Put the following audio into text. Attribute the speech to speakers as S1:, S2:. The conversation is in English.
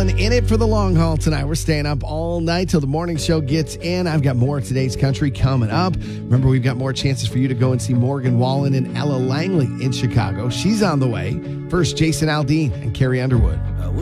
S1: everyone. In it for the long haul tonight. We're staying up all night till the morning show gets in. I've got more of today's country coming up. Remember, we've got more chances for you to go and see Morgan Wallen and Ella Langley in Chicago. She's on the way. First, Jason Aldean and Carrie Underwood.